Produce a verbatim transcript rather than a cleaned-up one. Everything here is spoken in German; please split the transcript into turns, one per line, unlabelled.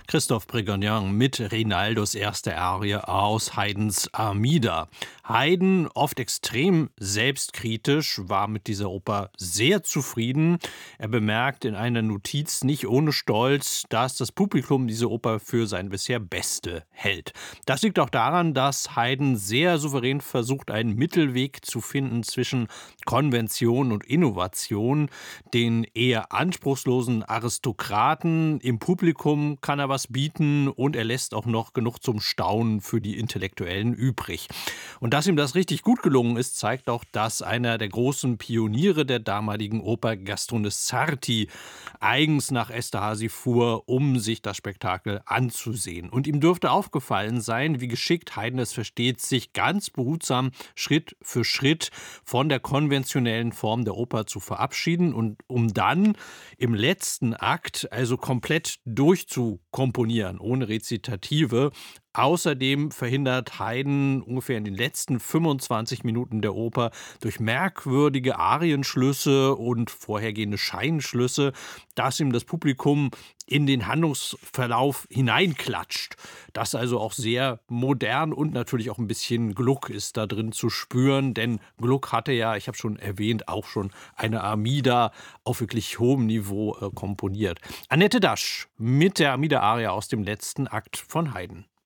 Christoph Brigognian mit Rinaldos erste Arie aus Haydns Armida. Haydn, oft extrem selbstkritisch, war mit dieser Oper sehr zufrieden. Er bemerkt in einer Notiz nicht ohne Stolz, dass das Publikum diese Oper für sein bisher Beste hält. Das liegt auch daran, dass Haydn sehr souverän versucht, einen Mittelweg zu finden zwischen Konvention und Innovation. Den eher anspruchslosen Aristokraten im Publikum kann er was bieten und er lässt auch noch genug zum Staunen für die Intellektuellen übrig. Und dass ihm das richtig gut gelungen ist, zeigt auch, dass einer der großen Pioniere der damaligen Oper, Gastone Sarti, eigens nach Esterházy fuhr, um sich das Spektakel anzusehen. Und ihm dürfte aufgefallen sein, wie geschickt Haydn es versteht, sich ganz behutsam Schritt für Schritt von der konventionellen Form der Oper zu verabschieden und um dann im letzten Akt also komplett durchzukomponieren, ohne Rezitative. Außerdem verhindert Haydn ungefähr in den letzten fünfundzwanzig Minuten der Oper durch merkwürdige Arienschlüsse und vorhergehende Scheinschlüsse, dass ihm das Publikum in den Handlungsverlauf hineinklatscht. Das also auch sehr modern und natürlich auch ein bisschen Gluck ist da drin zu spüren, denn Gluck hatte ja, ich habe schon erwähnt, auch schon eine Armida auf wirklich hohem Niveau äh, komponiert. Annette Dasch mit der Armida-Arie aus dem letzten Akt von Haydn.